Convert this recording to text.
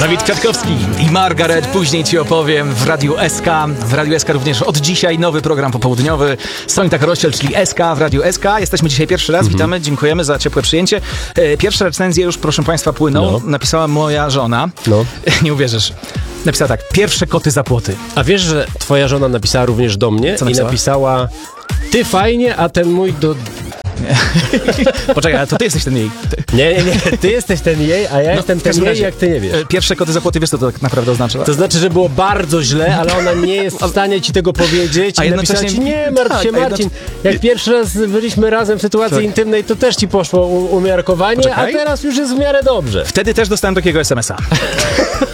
Dawid Kwiatkowski i Margaret, później ci opowiem w Radiu SK. W Radiu SK również od dzisiaj nowy program popołudniowy. Sonita Korościel, czyli SK w Radiu SK. Jesteśmy dzisiaj pierwszy raz, witamy, dziękujemy za ciepłe przyjęcie. Pierwsze recenzje już, proszę państwa, płyną. Napisała moja żona. Nie uwierzysz. Napisała tak, pierwsze koty za płoty. A wiesz, że twoja żona napisała również do mnie i napisała: ty fajnie, a ten mój do... Poczekaj, ale to ty jesteś ten jej. Nie, ty jesteś ten jej, a ja jestem ten jej, jak ty nie wiesz. Pierwsze koty za płoty, wiesz co to tak naprawdę oznacza? To znaczy, że było bardzo źle, ale ona nie jest w stanie ci tego powiedzieć i napisała ci: nie martw się, Marcin, jak pierwszy raz byliśmy razem w sytuacji intymnej, to też ci poszło umiarkowanie, a teraz już jest w miarę dobrze. Wtedy też dostałem takiego SMS-a.